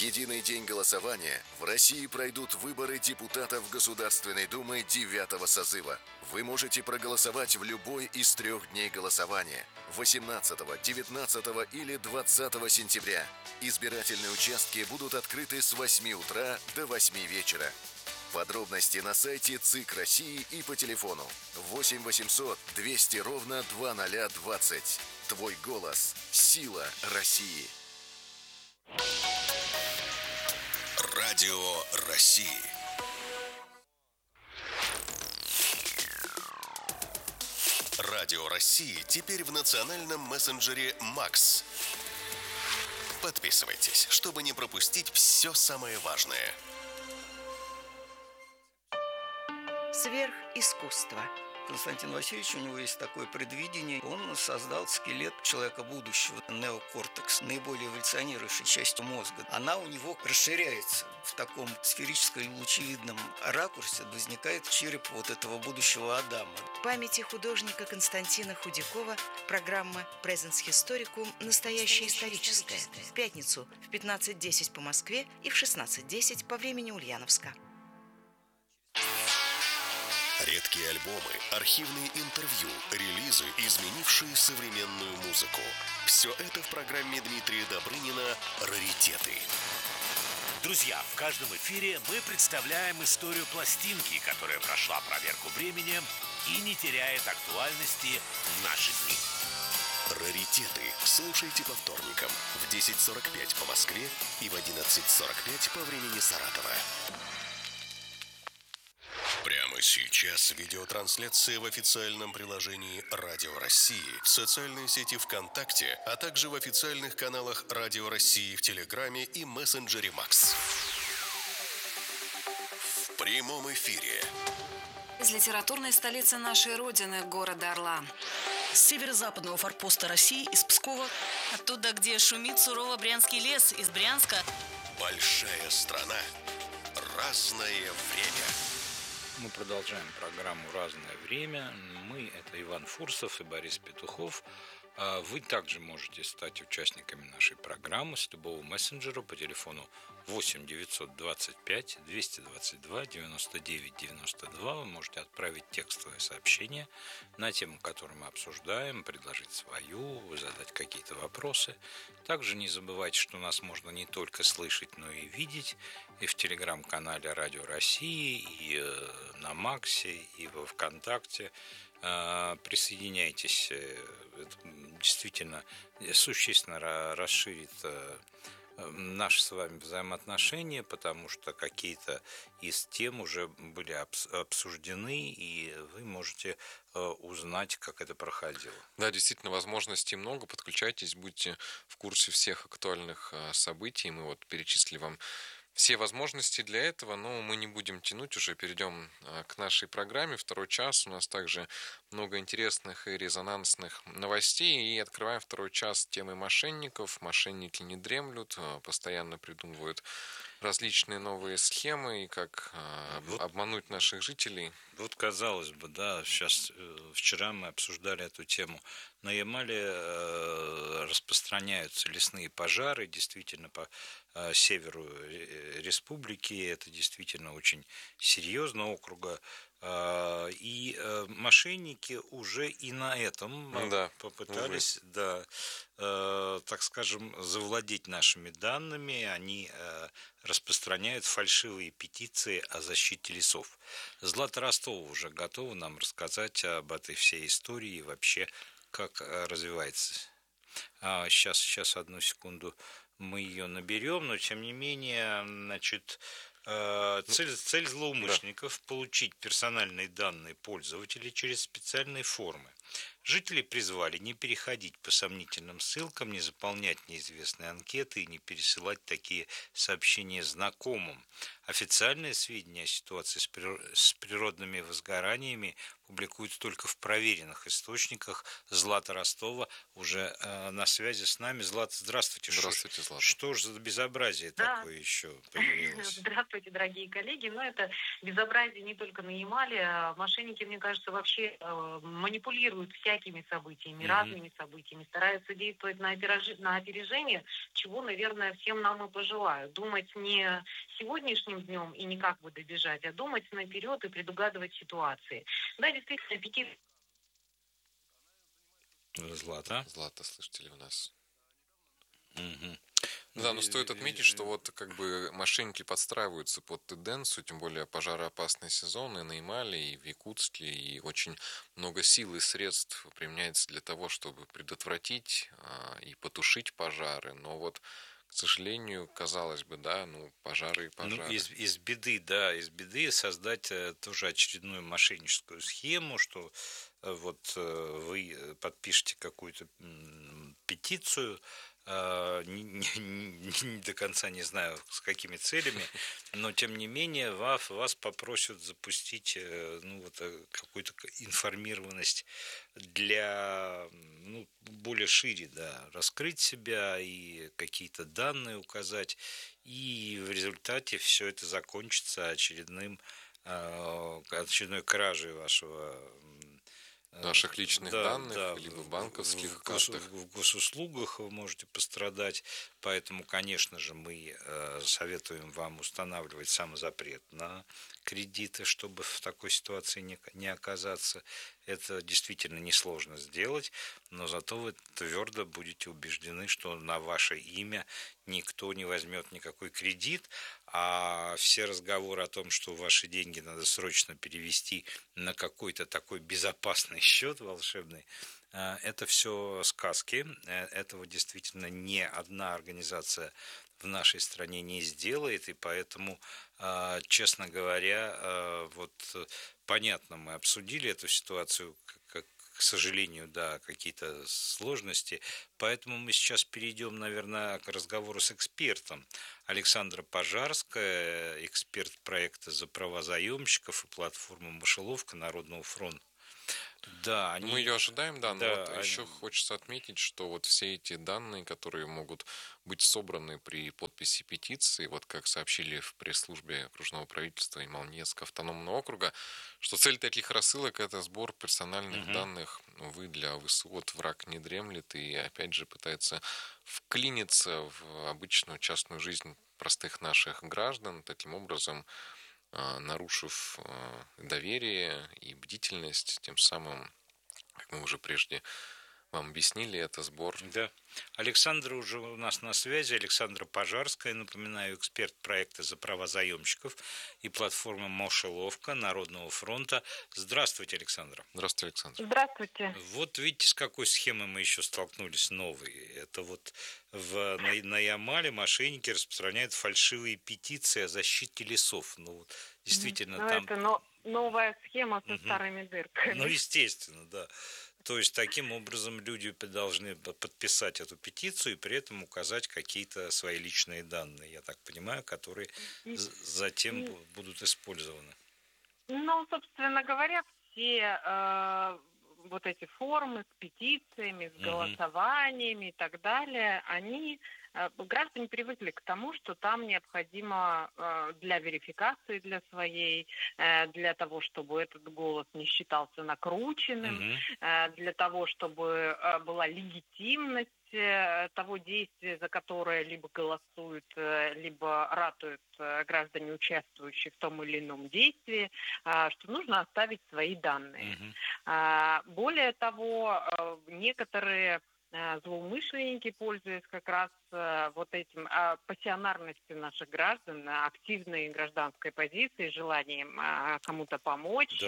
единый день голосования в России пройдут выборы депутатов Государственной Думы 9-го созыва. Вы можете проголосовать в любой из 3 дней голосования – 18, 19 или 20 сентября. Избирательные участки будут открыты с 8 утра до 8 вечера. Подробности на сайте ЦИК России и по телефону 8 800 200 ровно 2020. Твой голос – сила России. Радио России. Радио России теперь в национальном мессенджере Макс. Подписывайтесь, чтобы не пропустить все самое важное. Сверхискусство. Константин Васильевич, у него есть такое предвидение. Он создал скелет человека будущего, неокортекс, наиболее эволюционирующей части мозга. Она у него расширяется в таком сферическом лучевидном ракурсе. Возникает череп вот этого будущего Адама. В памяти художника Константина Худякова программа Presens Historicum «Настоящее историческое». В пятницу в 15:10 по Москве и в 16:10 по времени Ульяновска. Редкие альбомы, архивные интервью, релизы, изменившие современную музыку. Все это в программе Дмитрия Добрынина «Раритеты». Друзья, в каждом эфире мы представляем историю пластинки, которая прошла проверку временем и не теряет актуальности в наши дни. «Раритеты» слушайте по вторникам в 10:45 по Москве и в 11:45 по времени Саратова. Прямо сейчас видеотрансляция в официальном приложении Радио России, в социальной сети ВКонтакте, а также в официальных каналах Радио России в Телеграме и мессенджере Макс. В прямом эфире. Из литературной столицы нашей Родины, города Орла. С северо-западного форпоста России, из Пскова. Оттуда, где шумит сурово Брянский лес, из Брянска. Большая страна. Разное время. Мы продолжаем программу «Разное время». Мы – это Иван Фурсов и Борис Петухов. Вы также можете стать участниками нашей программы с любого мессенджера по телефону 8 925 222 99 92. Вы можете отправить текстовое сообщение на тему, которую мы обсуждаем, предложить свою, задать какие-то вопросы. Также не забывайте, что нас можно не только слышать, но и видеть. И в телеграм-канале Радио России, и на Максе, и во ВКонтакте. Присоединяйтесь. Это действительно существенно расширит наши с вами взаимоотношения, потому что какие-то из тем уже были обсуждены, и вы можете узнать, как это проходило. Да, действительно, возможностей много. Подключайтесь, будьте в курсе всех актуальных событий. Мы вот перечислили вам все возможности для этого, но мы не будем тянуть, уже перейдем к нашей программе. Второй час, у нас также много интересных и резонансных новостей, и открываем второй час темы мошенников. Мошенники не дремлют, постоянно придумывают различные новые схемы, и как обмануть наших жителей. Вот, казалось бы, да, вчера мы обсуждали эту тему. На Ямале распространяются лесные пожары, действительно, по северу республики, это действительно очень серьезно, округа. И мошенники уже и на этом попытались, так скажем, завладеть нашими данными. Они распространяют фальшивые петиции о защите лесов. Злата Ростова уже готова нам рассказать об этой всей истории и вообще, как развивается. Сейчас, одну секунду, мы ее наберем, но тем не менее, значит, цель злоумышленников – получить персональные данные пользователей через специальные формы. Жители призвали не переходить по сомнительным ссылкам, не заполнять неизвестные анкеты и не пересылать такие сообщения знакомым. официальные сведения о ситуации с природными возгораниями публикуются только в проверенных источниках. Злата Ростова уже на связи с нами. Злата, здравствуйте. Здравствуйте, Злата. Что же за безобразие такое еще появилось? Здравствуйте, дорогие коллеги. Но это безобразие не только на Ямале. Мошенники, мне кажется, вообще манипулируют всякими событиями, разными событиями, стараются действовать на опережение, чего, наверное, всем нам и пожелаю. Думать не сегодняшним днем и не как бы добежать, а думать наперед и предугадывать ситуации. Да, действительно, Злата, слышите ли вы нас? Угу. Да, но стоит отметить, что вот как бы мошенники подстраиваются под тенденцию, тем более пожароопасный сезон и на Ямале, и в Якутске, и очень много сил и средств применяется для того, чтобы предотвратить и потушить пожары. Но вот, к сожалению, казалось бы, да, пожары и пожары. Из беды создать тоже очередную мошенническую схему, что вот вы подпишете какую-то петицию, не до конца не знаю, с какими целями, но тем не менее вас попросят запустить какую-то информированность для более шире, да, раскрыть себя и какие-то данные указать, и в результате все это закончится очередной кражей ваших личных данных, либо банковских картах. В госуслугах вы можете пострадать, поэтому, конечно же, мы советуем вам устанавливать самозапрет на кредиты, чтобы в такой ситуации не оказаться. Это действительно несложно сделать, но зато вы твердо будете убеждены, что на ваше имя никто не возьмет никакой кредит, а все разговоры о том, что ваши деньги надо срочно перевести на какой-то такой безопасный счет волшебный, это все сказки. Этого действительно ни одна организация в нашей стране не сделает, и поэтому, честно говоря, понятно, мы обсудили эту ситуацию, к сожалению, да, какие-то сложности, поэтому мы сейчас перейдем, наверное, к разговору с экспертом. Александра Пожарская, эксперт проекта «За права заемщиков» и платформы «Мышеловка» Народного фронта. Да, мы ее ожидаем, да, но еще хочется отметить, что вот все эти данные, которые могут быть собраны при подписи петиции, вот как сообщили в пресс-службе окружного правительства Ямал-Ненецкого автономного округа, что цель таких рассылок — это сбор персональных данных, увы, для ВСУ. Вот враг не дремлет и опять же пытается вклиниться в обычную частную жизнь простых наших граждан, таким образом нарушив доверие и бдительность, тем самым, как мы уже прежде вам объяснили, это сбор. Да. Александра уже у нас на связи. Александра Пожарская, напоминаю, эксперт проекта «За права заемщиков» и платформы «Мышеловка» Народного фронта. Здравствуйте, Александра. Здравствуйте, Александра. Здравствуйте. Вот видите, с какой схемой мы еще столкнулись новой. Это вот на Ямале мошенники распространяют фальшивые петиции о защите лесов. Действительно, там... Это новая схема со старыми дырками. Естественно, да. То есть, таким образом люди должны подписать эту петицию и при этом указать какие-то свои личные данные, я так понимаю, которые затем будут использованы. Собственно говоря, все вот эти формы с петициями, с голосованиями и так далее, граждане привыкли к тому, что там необходимо для верификации для того, чтобы этот голос не считался накрученным, для того, чтобы была легитимность того действия, за которое либо голосуют, либо ратуют граждане, участвующие в том или ином действии, что нужно оставить свои данные. Более того, некоторые злоумышленники, пользуясь как раз вот этим пассионарностью наших граждан, активной гражданской позицией, желанием кому-то помочь,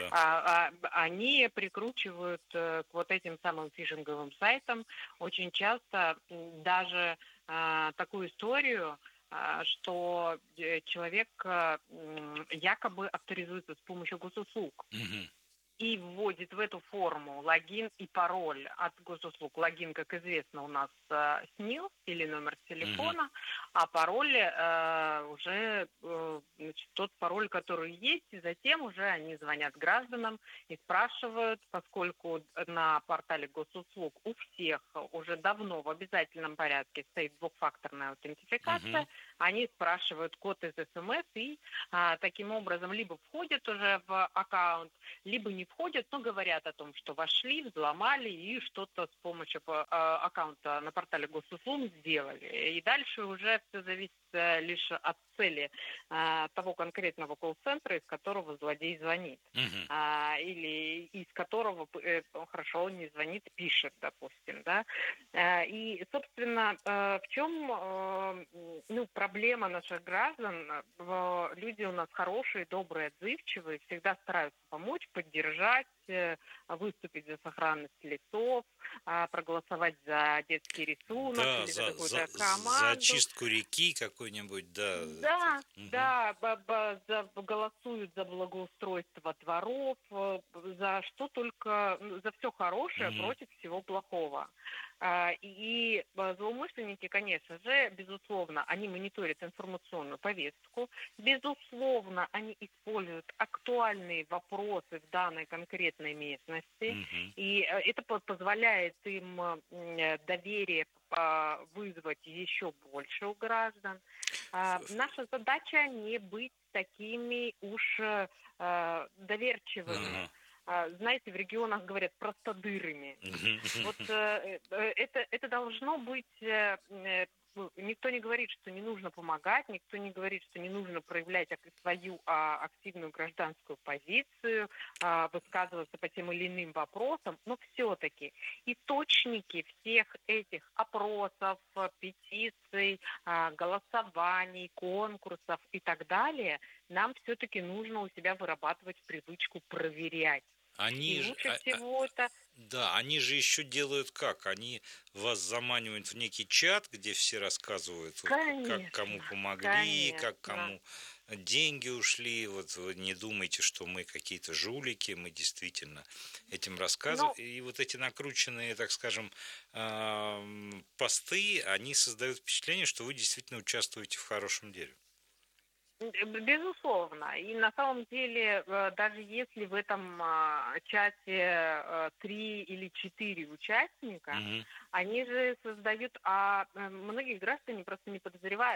они прикручивают к вот этим самым фишинговым сайтам очень часто даже такую историю, что человек якобы авторизуется с помощью госуслуг. и вводит в эту форму логин и пароль от госуслуг. Логин, как известно, у нас СНИЛ или номер телефона, а пароль уже значит, тот пароль, который есть, и затем уже они звонят гражданам и спрашивают, поскольку на портале госуслуг у всех уже давно в обязательном порядке стоит двухфакторная аутентификация, они спрашивают код из СМС и таким образом либо входят уже в аккаунт, либо не входят, но говорят о том, что вошли, взломали и что-то с помощью аккаунта на портале госуслуг сделали. И дальше уже все зависит лишь от цели того конкретного колл-центра, из которого злодей звонит. Или из которого, хорошо, он не звонит, пишет, допустим. Да? И, собственно, в чем проблема наших граждан? Люди у нас хорошие, добрые, отзывчивые, всегда стараются помочь, поддержать, выступить за сохранность лесов, проголосовать за детский рисунок, Да, или за какую-то за команду. очистку реки какой-нибудь, да. Да, голосуют за благоустройство дворов, за что только, за все хорошее против всего плохого. И злоумышленники, конечно же, безусловно, они мониторят информационную повестку, безусловно, они используют актуальные вопросы в данной конкретной местности, и это позволяет им доверие вызвать еще больше у граждан. Наша задача не быть такими уж доверчивыми. Знаете, в регионах говорят простодырами. Вот это должно быть... Никто не говорит, что не нужно помогать, никто не говорит, что не нужно проявлять свою активную гражданскую позицию, высказываться по тем или иным вопросам, но все-таки источники всех этих опросов, петиций, голосований, конкурсов и так далее, нам все-таки нужно у себя вырабатывать привычку проверять. Они же еще делают как? Они вас заманивают в некий чат, где все рассказывают, как кому помогли, как кому деньги ушли. Вот вы не думайте, что мы какие-то жулики, мы действительно этим рассказываем. И вот эти накрученные, так скажем, посты, они создают впечатление, что вы действительно участвуете в хорошем деле. Безусловно. И на самом деле, даже если в этом чате 3 или 4 участника, они же создают, а многие граждане просто не подозревают,